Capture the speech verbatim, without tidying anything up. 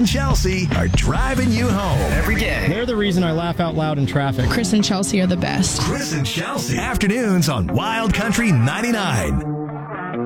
and Chelsea are driving you home every day. They're the reason I laugh out loud in traffic. Chris and Chelsea are the best. Chris and Chelsea. Afternoons on Wild Country ninety-nine.